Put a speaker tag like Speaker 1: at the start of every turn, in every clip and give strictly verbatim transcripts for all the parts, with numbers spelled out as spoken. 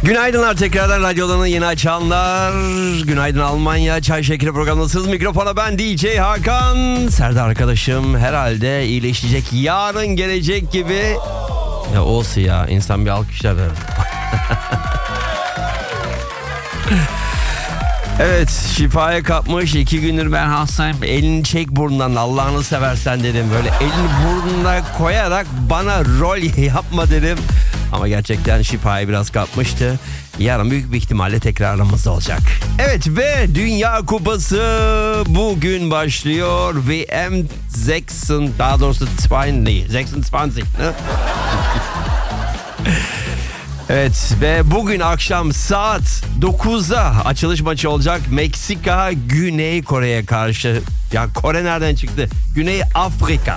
Speaker 1: Günaydınlar tekrardan radyolarını yeni açanlar. Günaydın Almanya. Çay Şekeri programındasınız. Mikrofona ben D J Hakan. Serdar arkadaşım herhalde iyileşecek. Yarın gelecek gibi. Ya olsun ya. İnsan bir alkışlar. Evet, şifaya kapmış. İki gündür ben hastayım. Elini çek burnundan, Allah'ını seversen dedim. Böyle elini burnuna koyarak bana rol yapma dedim. Ama gerçekten şifayı biraz kapmıştı. Yarın büyük bir ihtimalle tekrar aramızda olacak. Evet ve Dünya Kupası bugün başlıyor. V M seksen, daha doğrusu yirmi, seksen yirmi. Evet ve bugün akşam saat dokuzda açılış maçı olacak. Meksika Güney Kore'ye karşı. Ya Kore nereden çıktı? Güney Afrika.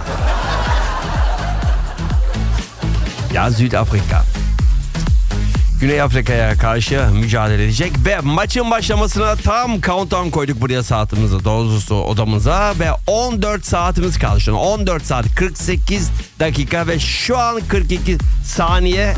Speaker 1: Ya Südafrika. Güney Afrika'ya karşı mücadele edecek ve maçın başlamasına tam countdown koyduk buraya saatimize, doğrusu odamıza ve on dört saatimiz kaldı şu an. on dört saat kırk sekiz dakika ve şu an kırk iki saniye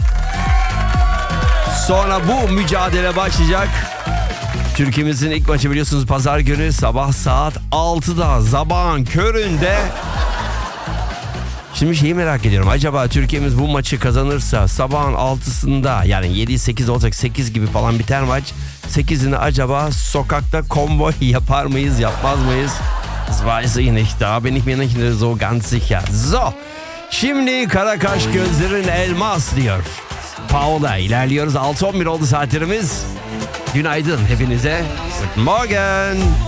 Speaker 1: sonra bu mücadele başlayacak. Türkiye'mizin ilk maçı biliyorsunuz pazar günü sabah saat altıda sabahın köründe. Şimdi şeyi merak ediyorum. Acaba Türkiye'miz bu maçı kazanırsa sabahın altısında, yani yedi sekiz olacak, sekiz gibi falan biter maç. sekizini acaba sokakta konvoy yapar mıyız, yapmaz mıyız? Das weiß ich nicht. Da bin ich mir nicht so ganz sicher. So. Şimdi kara kaş gözlerin elmas diyor Paola. İlerliyoruz. altı on bir oldu saatlerimiz. Günaydın hepinize. Good morning.